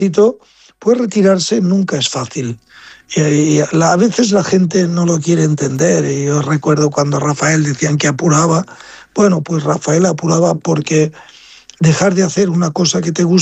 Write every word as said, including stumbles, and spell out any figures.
pues retirarse nunca es fácil. Y a veces la gente no lo quiere entender. Y yo recuerdo cuando Rafael decían que apuraba. Bueno, pues Rafael apuraba porque dejar de hacer una cosa que te gusta